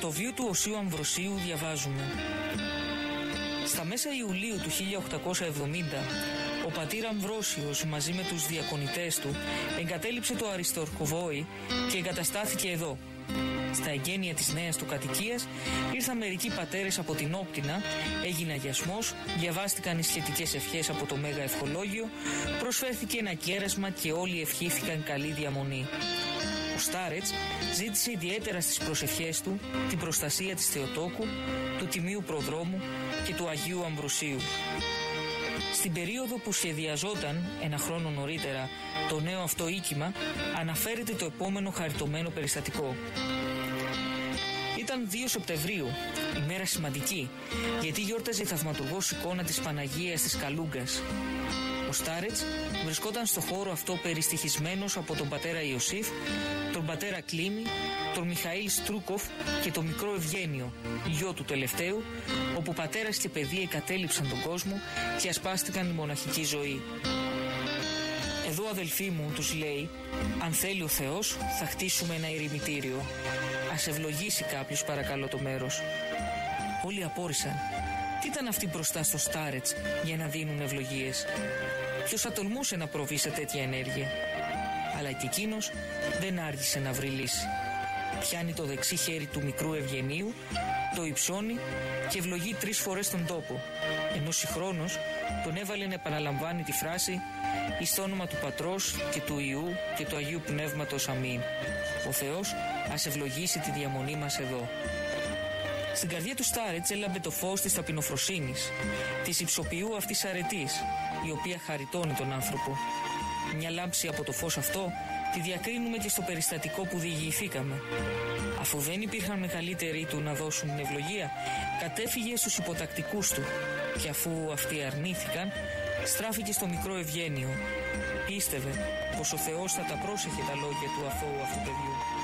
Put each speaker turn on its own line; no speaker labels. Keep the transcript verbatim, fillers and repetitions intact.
Στο βίο του Οσίου Αμβροσίου διαβάζουμε: στα μέσα Ιουλίου του χίλια οκτακόσια εβδομήντα, ο πατήρ Αμβρόσιος μαζί με τους διακονητές του εγκατέλειψε το Αριστορκοβόη και εγκαταστάθηκε εδώ. Στα εγγένεια της νέας του κατοικίας ήρθαν μερικοί πατέρες από την Όπτινα, έγινε αγιασμός, διαβάστηκαν οι σχετικές ευχές από το Μέγα Ευχολόγιο, προσφέρθηκε ένα κέρασμα και όλοι ευχήθηκαν καλή διαμονή. Ο Στάρετς ζήτησε ιδιαίτερα στις προσευχές του την προστασία της Θεοτόκου, του Τιμίου Προδρόμου και του Αγίου Αμβροσίου. Στην περίοδο που σχεδιαζόταν, ένα χρόνο νωρίτερα, το νέο αυτό οίκημα, αναφέρεται το επόμενο χαριτωμένο περιστατικό. Ήταν δύο Σεπτεμβρίου, ημέρα σημαντική, γιατί γιόρταζε η θαυματουργός εικόνα της Παναγίας της Καλούγκας. Ο Στάρετς βρισκόταν στο χώρο αυτό περιστοιχισμένος από τον πατέρα Ιωσήφ, τον πατέρα Κλίμη, τον Μιχαήλ Στρούκοφ και τον μικρό Ευγένιο, γιο του τελευταίου, όπου πατέρας και παιδί εγκατέλειψαν τον κόσμο και ασπάστηκαν η μοναχική ζωή. Εδώ, αδελφοί μου, τους λέει, αν θέλει ο Θεός θα χτίσουμε ένα ερημητήριο. Ας ευλογήσει κάποιος παρακαλώ το μέρος. Όλοι απόρρισαν. Τι ήταν αυτοί μπροστά στο Στάρετς για να δίνουν ευλογίες? Ποιος θα τολμούσε να προβεί σε τέτοια ενέργεια? Αλλά και εκείνος δεν άργησε να βρει λύση. Πιάνει το δεξί χέρι του μικρού Ευγενίου, το υψώνει και ευλογεί τρεις φορές τον τόπο, ενώ συγχρόνως τον έβαλε να επαναλαμβάνει τη φράση «Εις το όνομα του Πατρός και του Υιού και του Αγίου Πνεύματος Αμήν». Ο Θεός ας ευλογήσει τη διαμονή μας εδώ. Στην καρδιά του Στάρετς έλαμπε το φως της ταπεινοφροσύνης, της υψοποιού αυτής αρετής, η οποία χαριτώνει τον άνθρωπο. Μια λάμψη από το φως αυτό τη διακρίνουμε και στο περιστατικό που διηγηθήκαμε. Αφού δεν υπήρχαν μεγαλύτεροι του να δώσουν την ευλογία, κατέφυγε στους υποτακτικούς του και αφού αυτοί αρνήθηκαν, στράφηκε στο μικρό Ευγένιο. Πίστευε πως ο Θεός θα τα πρόσεχε τα λόγια του αθώου αυτού παιδιού.